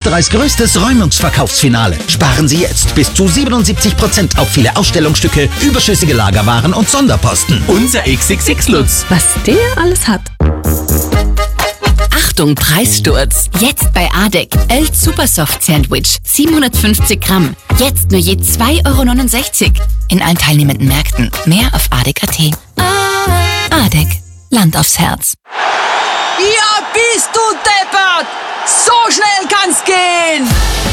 Österreichs größtes Räumungsverkaufsfinale. Sparen Sie jetzt bis zu 77% auf viele Ausstellungsstücke, überschüssige Lagerwaren und Sonderposten. Unser XXX-Lutz. Was der alles hat. Achtung, Preissturz. Jetzt bei ADEC. El Supersoft Sandwich. 750 Gramm. Jetzt nur je 2,69 € in allen teilnehmenden Märkten. Mehr auf ADEC.at. ADEC. Land aufs Herz. Ja, bist du deppert! So schnell kann's gehen!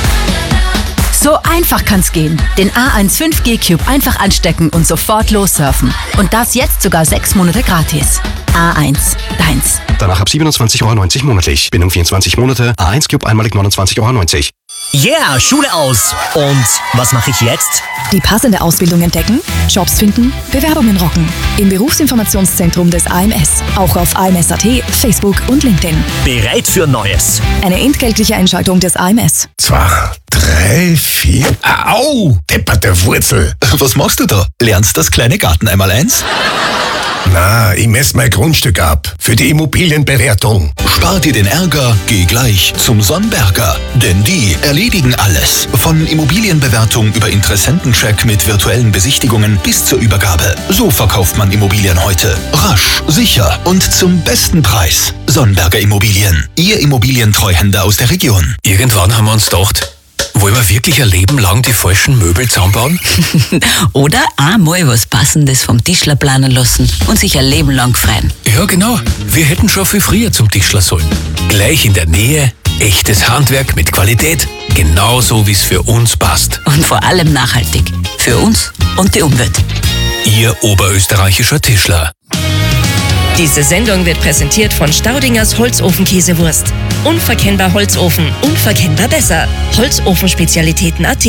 So einfach kann's gehen. Den A1 5G Cube einfach anstecken und sofort lossurfen. Und das jetzt sogar 6 Monate gratis. A1, deins. Danach ab 27,90 € monatlich. Bindung 24 Monate. A1 Cube einmalig 29,90 €. Yeah, Schule aus. Und was mache ich jetzt? Die passende Ausbildung entdecken, Jobs finden, Bewerbungen rocken. Im Berufsinformationszentrum des AMS. Auch auf AMS.at, Facebook und LinkedIn. Bereit für Neues. Eine entgeltliche Einschaltung des AMS. 2, 3, 4. Au! Depperte Wurzel. Was machst du da? Lernst das kleine Garteneinmaleins? Na, ich messe mein Grundstück ab. Für die Immobilienbewertung. Spar dir den Ärger, geh gleich zum Sonnberger. Denn die erledigen alles. Von Immobilienbewertung über Interessentencheck mit virtuellen Besichtigungen bis zur Übergabe. So verkauft man Immobilien heute. Rasch, sicher und zum besten Preis. Sonnberger Immobilien. Ihr Immobilientreuhänder aus der Region. Irgendwann haben wir uns gedacht, wollen wir wirklich ein Leben lang die falschen Möbel zusammenbauen? Oder einmal was Passendes vom Tischler planen lassen und sich ein Leben lang freuen. Ja, genau. Wir hätten schon viel früher zum Tischler sollen. Gleich in der Nähe, echtes Handwerk mit Qualität, genauso wie es für uns passt. Und vor allem nachhaltig. Für uns und die Umwelt. Ihr oberösterreichischer Tischler. Diese Sendung wird präsentiert von Staudingers Holzofenkäsewurst. Unverkennbar Holzofen, unverkennbar besser. Holzofenspezialitäten.at.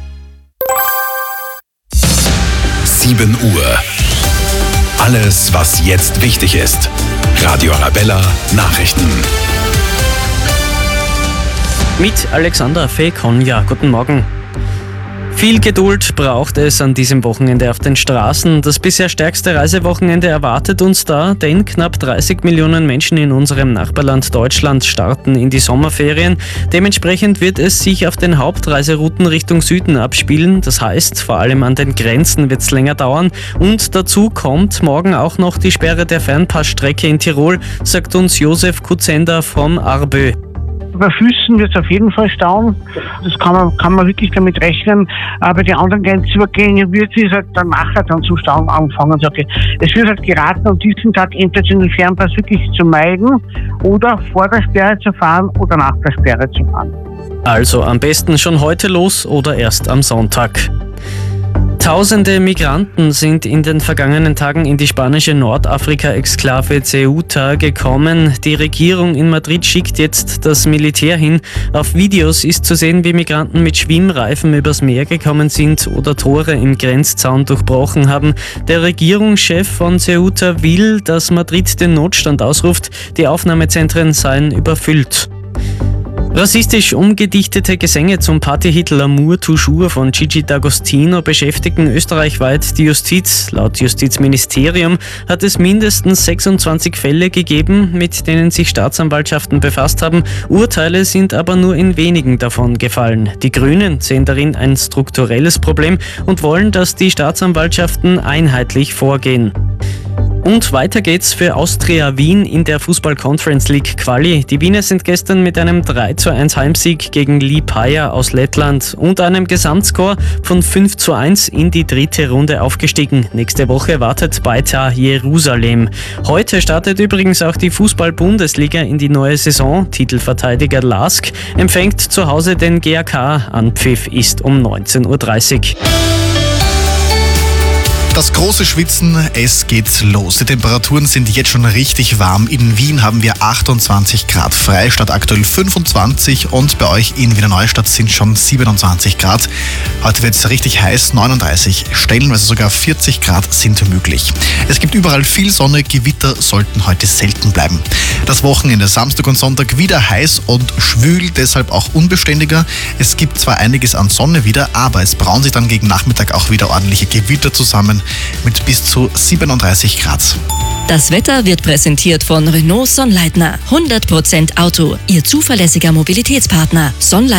7 Uhr. Alles, was jetzt wichtig ist. Radio Arabella Nachrichten. Mit Alexander Fekon. Guten Morgen. Viel Geduld braucht es an diesem Wochenende auf den Straßen. Das bisher stärkste Reisewochenende erwartet uns da, denn knapp 30 Millionen Menschen in unserem Nachbarland Deutschland starten in die Sommerferien. Dementsprechend wird es sich auf den Hauptreiserouten Richtung Süden abspielen. Das heißt, vor allem an den Grenzen wird es länger dauern. Und dazu kommt morgen auch noch die Sperre der Fernpassstrecke in Tirol, sagt uns Josef Kutzender vom ARBÖ. Bei Füßen wird es auf jeden Fall stauen. Das kann man wirklich damit rechnen. Aber bei den anderen Grenzübergängen wird es halt dann nachher zum Stauen anfangen. Es wird halt geraten, an diesem Tag entweder den Fernpass wirklich zu meiden oder vor der Sperre zu fahren oder nach der Sperre zu fahren. Also am besten schon heute los oder erst am Sonntag. Tausende Migranten sind in den vergangenen Tagen in die spanische Nordafrika-Exklave Ceuta gekommen. Die Regierung in Madrid schickt jetzt das Militär hin. Auf Videos ist zu sehen, wie Migranten mit Schwimmreifen übers Meer gekommen sind oder Tore im Grenzzaun durchbrochen haben. Der Regierungschef von Ceuta will, dass Madrid den Notstand ausruft. Die Aufnahmezentren seien überfüllt. Rassistisch umgedichtete Gesänge zum Partyhit L'amour toujours von Gigi D'Agostino beschäftigen österreichweit die Justiz. Laut Justizministerium hat es mindestens 26 Fälle gegeben, mit denen sich Staatsanwaltschaften befasst haben. Urteile sind aber nur in wenigen davon gefallen. Die Grünen sehen darin ein strukturelles Problem und wollen, dass die Staatsanwaltschaften einheitlich vorgehen. Und weiter geht's für Austria Wien in der Fußball-Conference League Quali. Die Wiener sind gestern mit einem 3:1 Heimsieg gegen Liepaja aus Lettland und einem Gesamtscore von 5:1 in die 3. Runde aufgestiegen. Nächste Woche wartet Beitar Jerusalem. Heute startet übrigens auch die Fußball-Bundesliga in die neue Saison. Titelverteidiger LASK empfängt zu Hause den GAK. Anpfiff ist um 19:30 Uhr. Das große Schwitzen, es geht los. Die Temperaturen sind jetzt schon richtig warm. In Wien haben wir 28 Grad, Freistadt aktuell 25 und bei euch in Wiener Neustadt sind schon 27 Grad. Heute wird es richtig heiß, 39, stellenweise sogar 40 Grad sind möglich. Es gibt überall viel Sonne, Gewitter sollten heute selten bleiben. Das Wochenende, Samstag und Sonntag wieder heiß und schwül, deshalb auch unbeständiger. Es gibt zwar einiges an Sonne wieder, aber es brauen sich dann gegen Nachmittag auch wieder ordentliche Gewitter zusammen mit bis zu 37 Grad. Das Wetter wird präsentiert von Renault Sonnleitner. 100% Auto, Ihr zuverlässiger Mobilitätspartner.